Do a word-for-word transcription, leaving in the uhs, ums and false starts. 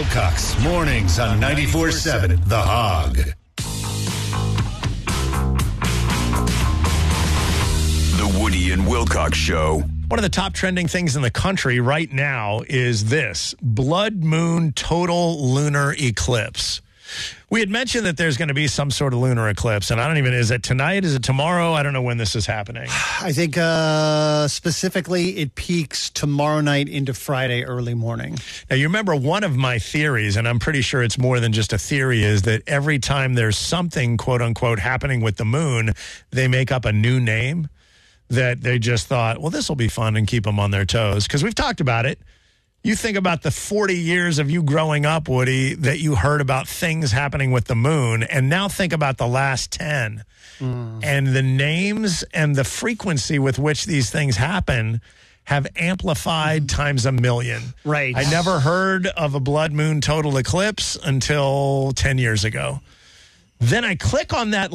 Wilcox, mornings on ninety-four seven The Hog. The Woody and Wilcox Show. One of the top trending things in the country right now is this: blood moon total lunar eclipse. We had mentioned that there's going to be some sort of lunar eclipse, and I don't even, is it tonight? Is it tomorrow? I don't know when this is happening. I think uh, specifically it peaks tomorrow night into Friday early morning. Now, you remember one of my theories, and I'm pretty sure it's more than just a theory, is that every time there's something, quote unquote, happening with the moon, they make up a new name that they just thought, well, this will be fun and keep them on their toes. Because we've talked about it. You think about the forty years of you growing up, Woody, that you heard about things happening with the moon, and now think about the last ten. Mm. And the names and the frequency with which these things happen have amplified mm. times a million. Right. I never heard of a blood moon total eclipse until ten years ago. Then I click on that